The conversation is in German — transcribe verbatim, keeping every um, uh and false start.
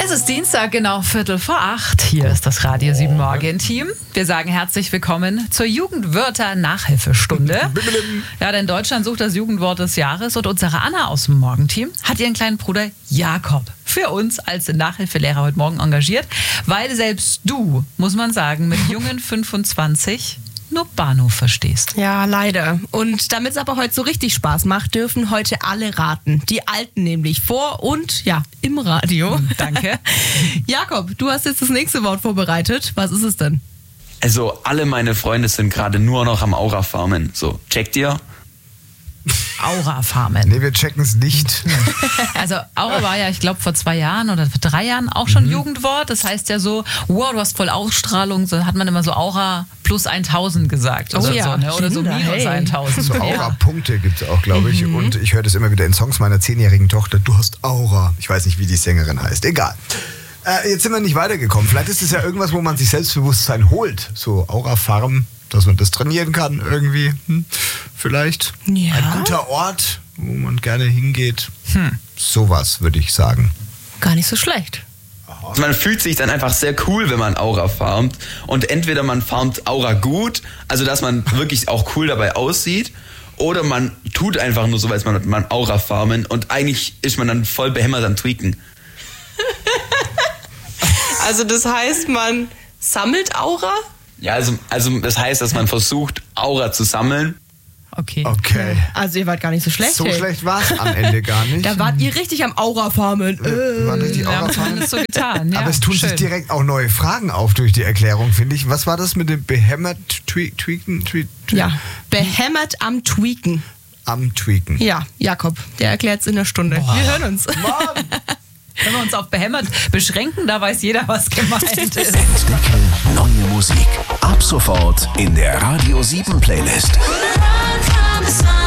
Es ist Dienstag, genau Viertel vor acht. Hier ist das Radio sieben Morgen-Team. Wir sagen herzlich willkommen zur Jugendwörter-Nachhilfestunde. Ja, denn Deutschland sucht das Jugendwort des Jahres und unsere Anna aus dem Morgenteam hat ihren kleinen Bruder Jakob für uns als Nachhilfelehrer heute Morgen engagiert, weil selbst du, muss man sagen, mit jungen fünfundzwanzig nur Bahnhof verstehst. Ja, leider. Und damit es aber heute so richtig Spaß macht, dürfen heute alle raten. Die Alten nämlich vor und ja, im Radio. Danke. Jakob, du hast jetzt das nächste Wort vorbereitet. Was ist es denn? Also alle meine Freunde sind gerade nur noch am Aura-Farmen. So, checkt ihr? Aura-Farmen. Nee, wir checken es nicht. Also Aura war ja, ich glaube, vor zwei Jahren oder vor drei Jahren auch schon Mhm. Jugendwort. Das heißt ja so, wow, du hast voll Ausstrahlung. So hat man immer so Aura plus tausend gesagt. Oder, Oh ja, so, ne? Oder so Kinder, minus hey. tausend. So Ja. Aura-Punkte gibt es auch, glaube ich. Und ich höre das immer wieder in Songs meiner zehnjährigen Tochter. Du hast Aura. Ich weiß nicht, wie die Sängerin heißt. Egal. Äh, jetzt sind wir nicht weitergekommen. Vielleicht ist es ja irgendwas, wo man sich Selbstbewusstsein holt. So Aura-Farm, dass man das trainieren kann irgendwie. Hm. Vielleicht Ja. ein guter Ort, wo man gerne hingeht. Hm. Sowas, würde ich sagen. Gar nicht so schlecht. Also man fühlt sich dann einfach sehr cool, wenn man Aura farmt. Und entweder man farmt Aura gut, also dass man wirklich auch cool dabei aussieht, oder man tut einfach nur so, als man, man Aura farmen und eigentlich ist man dann voll behämmert am Tweaken. Also das heißt, man sammelt Aura? Ja, also, also das heißt, dass man versucht, Aura zu sammeln. Okay. Okay. Also ihr wart gar nicht so schlecht. So hey. schlecht war es am Ende gar nicht. Da wart ihr richtig am Aura-Farmen. Wir waren richtig Wir haben Aura-Farmen. zumindest so getan. Ja, Aber es tun schön. sich direkt auch neue Fragen auf durch die Erklärung, finde ich. Was war das mit dem behämmert tweak, tweaken? Tweak, tweak, Ja, behämmert am Tweaken. Am Tweaken. Ja, Jakob, der erklärt es in einer Stunde. Wir hören uns. Wenn wir uns auf behämmert beschränken, da weiß jeder, was gemeint ist. Entdecke neue Musik. Ab sofort in der Radio sieben Playlist. Run from the sun.